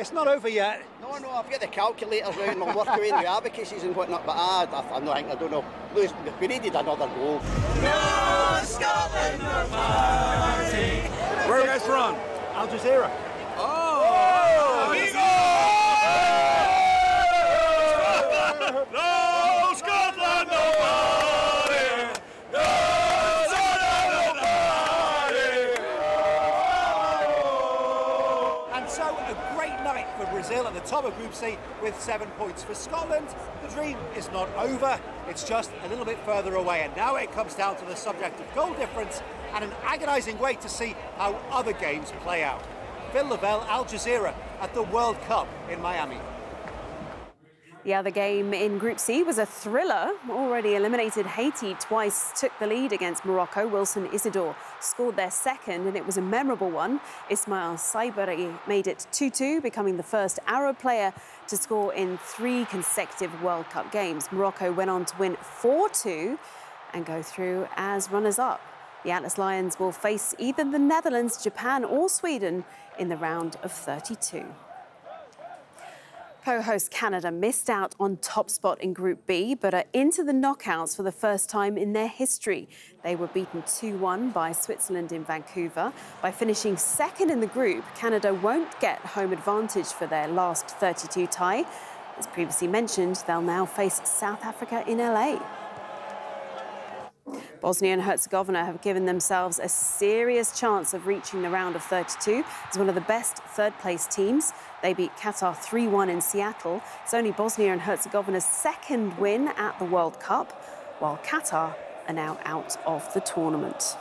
It's not over yet. No, I've got the calculators out and I'll work away in the abacuses and whatnot, but I don't know. We needed another goal. No, Scotland are fighting. Where are you guys from? Al Jazeera. Oh! No, Scotland, nobody! No, Scotland, nobody! And so a great night for Brazil at the top of Group C with 7 points. For Scotland, the dream is not over. It's just a little bit further away. And now it comes down to the subject of goal difference and an agonising wait to see how other games play out. Phil Lavelle, Al Jazeera at the World Cup in Miami. The other game in Group C was a thriller. Already eliminated Haiti twice took the lead against Morocco. Wilson Isidore scored their second, and it was a memorable one. Ismail Saibari made it 2-2, becoming the first Arab player to score in 3 consecutive World Cup games. Morocco went on to win 4-2 and go through as runners-up. The Atlas Lions will face either the Netherlands, Japan or Sweden in the round of 32. Co-host Canada missed out on top spot in Group B, but are into the knockouts for the first time in their history. They were beaten 2-1 by Switzerland in Vancouver. By finishing second in the group, Canada won't get home advantage for their last 32 tie. As previously mentioned, they'll now face South Africa in LA. Bosnia and Herzegovina have given themselves a serious chance of reaching the round of 32 as one of the best third-place teams. They beat Qatar 3-1 in Seattle. It's only Bosnia and Herzegovina's second win at the World Cup, while Qatar are now out of the tournament.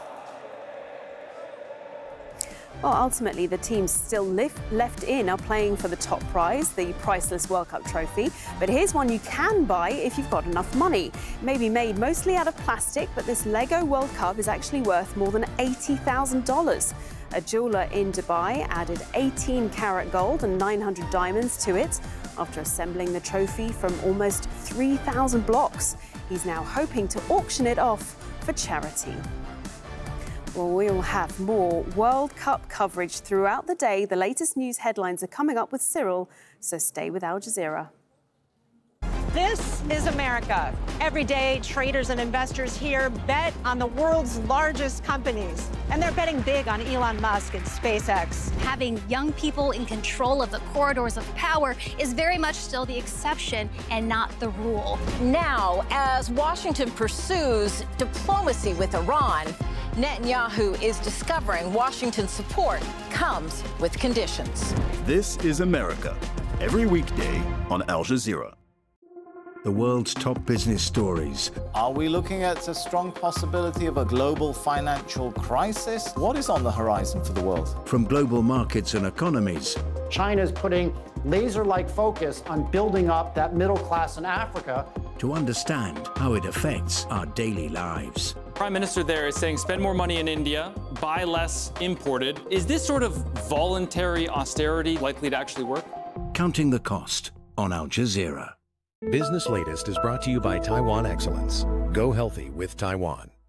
Well, ultimately, the teams still left in are playing for the top prize, the priceless World Cup trophy. But here's one you can buy if you've got enough money. It may be made mostly out of plastic, but this Lego World Cup is actually worth more than $80,000. A jeweler in Dubai added 18-karat gold and 900 diamonds to it after assembling the trophy from almost 3,000 blocks. He's now hoping to auction it off for charity. Well, we'll have more World Cup coverage throughout the day. The latest news headlines are coming up with Cyril, so stay with Al Jazeera. This is America. Every day, traders and investors here bet on the world's largest companies. And they're betting big on Elon Musk and SpaceX. Having young people in control of the corridors of power is very much still the exception and not the rule. Now, as Washington pursues diplomacy with Iran, Netanyahu is discovering Washington's support comes with conditions. This is America, every weekday on Al Jazeera. The world's top business stories. Are we looking at a strong possibility of a global financial crisis? What is on the horizon for the world? From global markets and economies. China's putting laser-like focus on building up that middle class in Africa. To understand how it affects our daily lives. Prime Minister there is saying spend more money in India, buy less imported. Is this sort of voluntary austerity likely to actually work? Counting the cost on Al Jazeera. Business Latest is brought to you by Taiwan Excellence. Go healthy with Taiwan.